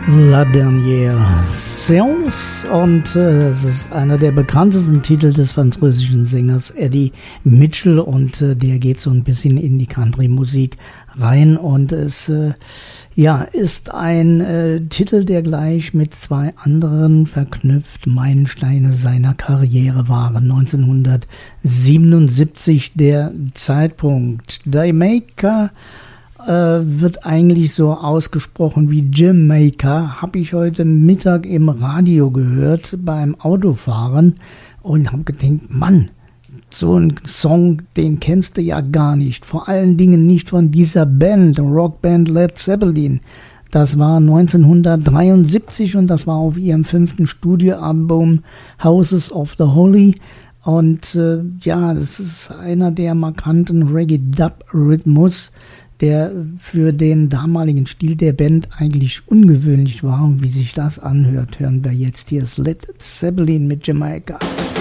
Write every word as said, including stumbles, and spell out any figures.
La Dernière Séance und äh, es ist einer der bekanntesten Titel des französischen Sängers Eddie Mitchell und äh, der geht so ein bisschen in die Country-Musik rein und es äh, ja, ist ein äh, Titel, der gleich mit zwei anderen verknüpft Meilensteine seiner Karriere waren. neunzehnhundertsiebenundsiebzig der Zeitpunkt. Jamaica äh, wird eigentlich so ausgesprochen wie Jamaica. Habe ich heute Mittag im Radio gehört beim Autofahren und habe gedacht, Mann, so ein Song, den kennst du ja gar nicht. Vor allen Dingen nicht von dieser Band, Rockband Led Zeppelin. Das war neunzehnhundertdreiundsiebzig und das war auf ihrem fünften Studioalbum Houses of the Holy. Und äh, ja, das ist einer der markanten Reggae-Dub-Rhythmus, der für den damaligen Stil der Band eigentlich ungewöhnlich war. Und wie sich das anhört, hören wir jetzt. Hier ist Led Zeppelin mit Jamaica.